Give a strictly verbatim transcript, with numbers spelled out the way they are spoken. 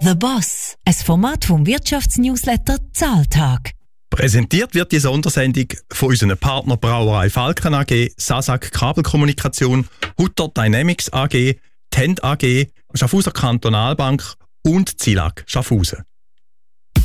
The Boss, ein Format vom Wirtschaftsnewsletter Zahltag. Präsentiert wird die Sondersendung von unseren Partner Brauerei Falken A G, Sasak Kabelkommunikation, Hutter Dynamics A G, Tent A G, Schaffhauser Kantonalbank und Zilag Schaffhausen.